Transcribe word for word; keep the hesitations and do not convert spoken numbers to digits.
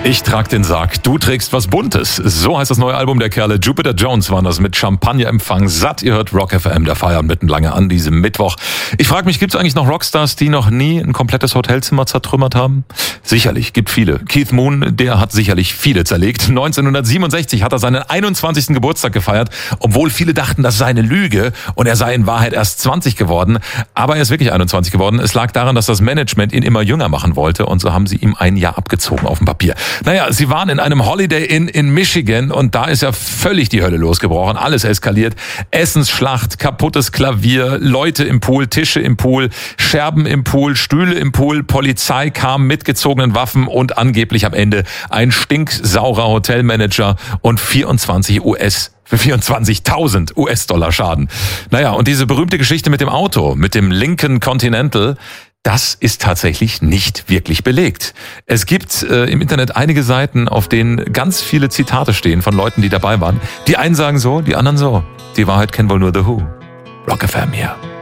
Ich trag den Sarg, du trägst was Buntes. So heißt das neue Album der Kerle. Jupiter Jones waren das mit Champagnerempfang satt. Ihr hört Rock F M, der Feierabend mitten lange an diesem Mittwoch. Ich frage mich, gibt es eigentlich noch Rockstars, die noch nie ein komplettes Hotelzimmer zertrümmert haben? Sicherlich, gibt viele. Keith Moon, der hat sicherlich viele zerlegt. neunzehnhundertsiebenundsechzig hat er seinen einundzwanzigsten Geburtstag gefeiert, obwohl viele dachten, das sei eine Lüge und er sei in Wahrheit erst zwanzig geworden. Aber er ist wirklich einundzwanzig geworden. Es lag daran, dass das Management ihn immer jünger machen wollte und so haben sie ihm ein Jahr abgezogen auf dem Papier. Naja, sie waren in einem Holiday Inn in Michigan und da ist ja völlig die Hölle losgebrochen. Alles eskaliert. Essensschlacht, kaputtes Klavier, Leute im Pool, Tische im Pool, Scherben im Pool, Stühle im Pool. Polizei kam mit gezogenen Waffen und angeblich am Ende ein stinksaurer Hotelmanager und vierundzwanzig US für vierundzwanzigtausend U S-Dollar Schaden. Naja, und diese berühmte Geschichte mit dem Auto, mit dem Lincoln Continental, das ist tatsächlich nicht wirklich belegt. Es gibt äh, im Internet einige Seiten, auf denen ganz viele Zitate stehen von Leuten, die dabei waren. Die einen sagen so, die anderen so. Die Wahrheit kennen wohl nur The Who. Rock F M hier.